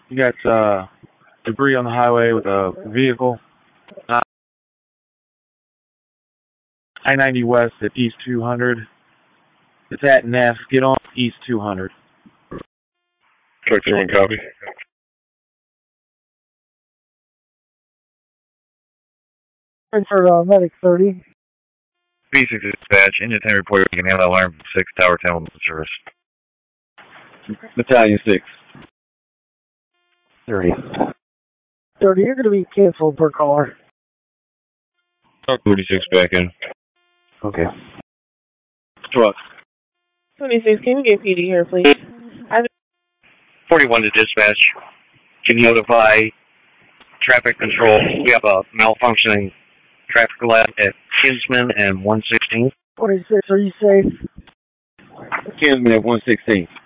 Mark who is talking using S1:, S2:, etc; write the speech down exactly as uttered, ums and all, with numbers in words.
S1: You got uh, debris on the highway with a vehicle. Uh, I ninety west at East two hundred. It's at Neff. Get on East two hundred.
S2: Truck one copy.
S3: For uh, Medic thirty.
S4: B six dispatch, engine ten report, you can handle alarm six, tower ten with service.
S5: Battalion six. thirty.
S3: thirty, you're going to be canceled per caller.
S4: Truck forty-six back in.
S5: Okay.
S4: Truck.
S6: twenty-six, can you get P D here, please? I
S4: forty-one to dispatch. Can you notify traffic control? We have a malfunctioning traffic light at Kinsman and one sixteen.
S3: twenty-six, are you safe?
S5: Kinsman at one sixteen.